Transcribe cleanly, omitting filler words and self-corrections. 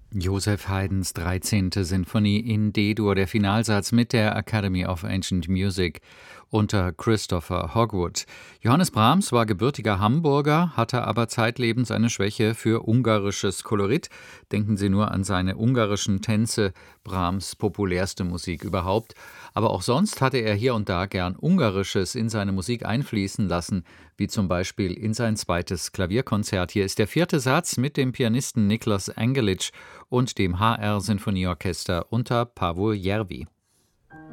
Joseph Haydns 13. Sinfonie in D-Dur, der Finalsatz mit der Academy of Ancient Music unter Christopher Hogwood. Johannes Brahms war gebürtiger Hamburger, hatte aber zeitlebens eine Schwäche für ungarisches Kolorit. Denken Sie nur an seine ungarischen Tänze, Brahms populärste Musik überhaupt. Aber auch sonst hatte er hier und da gern Ungarisches in seine Musik einfließen lassen, wie zum Beispiel in sein zweites Klavierkonzert. Hier ist der 4. Satz mit dem Pianisten Niklas Angelic und dem HR-Sinfonieorchester unter Paavo Järvi.